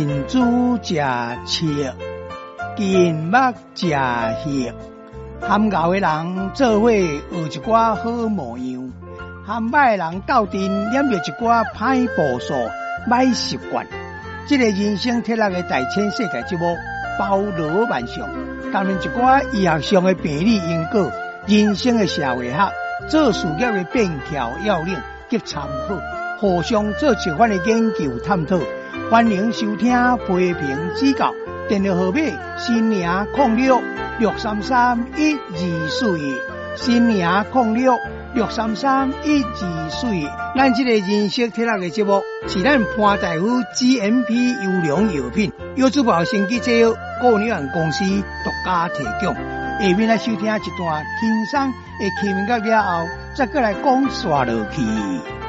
近朱食赤，近目食血。含敖的人做伙学一寡好模样，含歹人斗阵染着一寡歹步数、歹习惯。这个人生铁人的大千世界节目包罗万象，谈论一寡医学上的病理因果、人生的社会学、做事业的便条要领及参考，互相做一番的研究探讨。欢迎收听批评指教，电话号码0666331242，0666331242。咱这个人生铁人的节目是咱潘大夫 GMP 优良药品，药珠宝生机制药顾问有限公司独家提供。下面来收听一段轻松的气氛歌了后，再过来讲刷落去。